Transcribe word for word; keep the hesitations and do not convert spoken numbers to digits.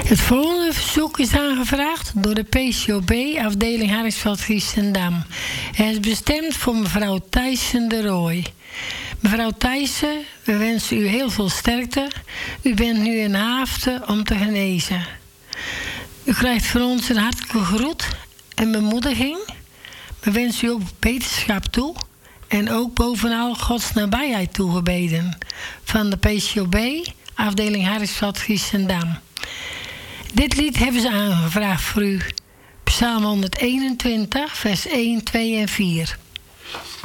Het volgende verzoek is aangevraagd door de P C O B, afdeling Harrisveld-Giessendam. Het is bestemd voor mevrouw Thijssen de Rooij. Mevrouw Thijssen, we wensen u heel veel sterkte. U bent nu in Haaften om te genezen. U krijgt van ons een hartelijke groet en bemoediging. We wensen u ook beterschap toe. En ook bovenal Gods nabijheid toegebeden. Van de P C O B, afdeling Harrisveld-Giessendam. Dit lied hebben ze aangevraagd voor u. Psalm honderdeenentwintig, vers één, twee en vier.